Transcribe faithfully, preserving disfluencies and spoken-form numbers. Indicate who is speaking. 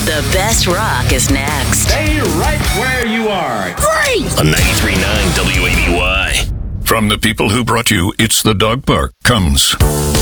Speaker 1: The best rock is next.
Speaker 2: Stay right where you are.
Speaker 1: Great!
Speaker 3: On ninety-three point nine W A B Y.
Speaker 4: From the people who brought you It's the Dog Park comes